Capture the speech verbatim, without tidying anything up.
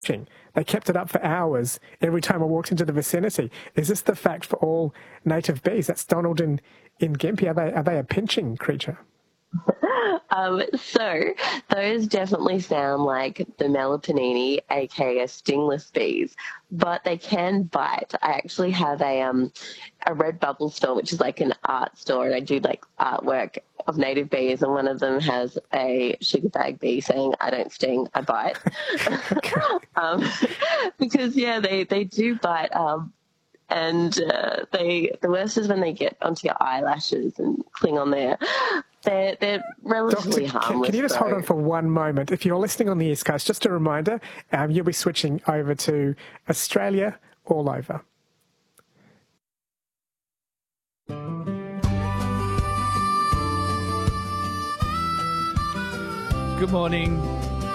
They kept it up for hours every time I walked into the vicinity. Is this the fact for all native bees? That's Donald in, in Gympie. Are they, are they a pinching creature? Um, so those definitely sound like the Meliponini, aka stingless bees, but they can bite. I actually have a um a Redbubble store, which is like an art store, and I do like artwork of native bees, and one of them has a sugar bag bee saying, "I don't sting, I bite." um, because yeah, they they do bite. Um, and uh, they the worst is when they get onto your eyelashes and cling on there. They're, they're relatively Doctor, harmless. Can you just though. hold on for one moment? If you're listening on the East Coast, just a reminder, um, you'll be switching over to Australia all over. Good morning.